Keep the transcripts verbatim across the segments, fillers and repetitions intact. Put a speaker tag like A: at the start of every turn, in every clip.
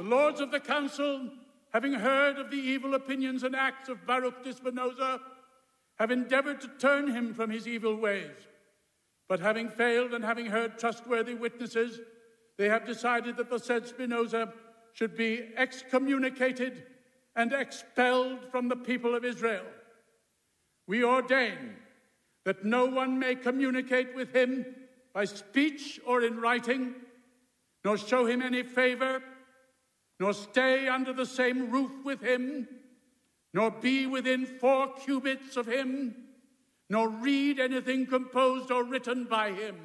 A: lords of the council, having heard of the evil opinions and acts of Baruch de Spinoza, have endeavored to turn him from his evil ways. But having failed and having heard trustworthy witnesses, they have decided that the said Spinoza should be excommunicated and expelled from the people of Israel. We ordain that no one may communicate with him by speech or in writing, nor show him any favor, nor stay under the same roof with him, nor be within four cubits of him, nor read anything composed or written by him.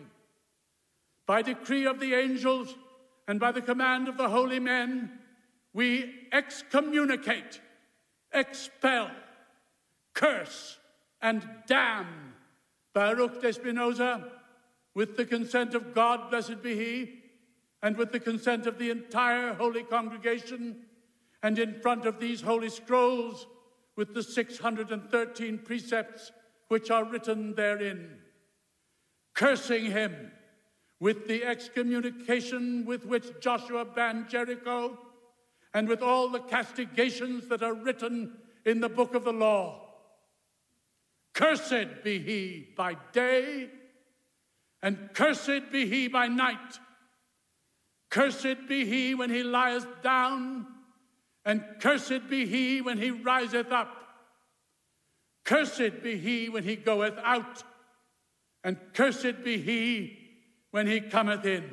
A: By decree of the angels and by the command of the holy men, we excommunicate, expel, curse, and damn Baruch de Spinoza with the consent of God, blessed be he, and with the consent of the entire holy congregation, and in front of these holy scrolls with the six hundred thirteen precepts which are written therein, cursing him with the excommunication with which Joshua banned Jericho, and with all the castigations that are written in the book of the law. Cursed be he by day, and cursed be he by night. Cursed be he when he lieth down, and cursed be he when he riseth up. Cursed be he when he goeth out, and cursed be he when he cometh in.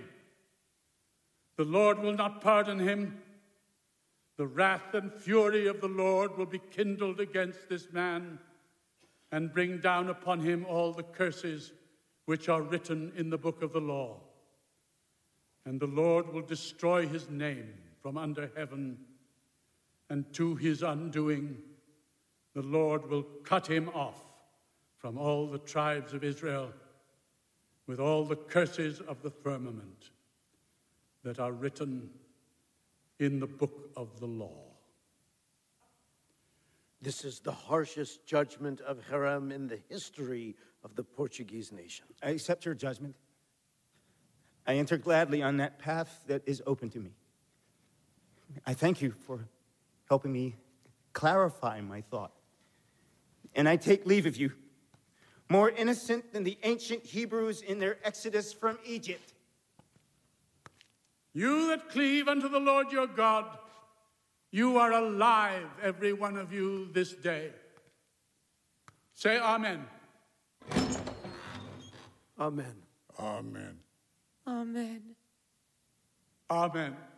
A: The Lord will not pardon him. The wrath and fury of the Lord will be kindled against this man, and bring down upon him all the curses which are written in the book of the law. And the Lord will destroy his name from under heaven, and to his undoing, the Lord will cut him off from all the tribes of Israel with all the curses of the firmament that are written in the book of the law.
B: This is the harshest judgment of Hiram in the history of the Portuguese nation.
C: I accept your judgment. I enter gladly on that path that is open to me. I thank you for helping me clarify my thought. And I take leave of you, more innocent than the ancient Hebrews in their exodus from Egypt.
A: You that cleave unto the Lord your God, you are alive, every one of you, this day. Say amen.
B: Amen.
D: Amen.
E: Amen.
A: Amen.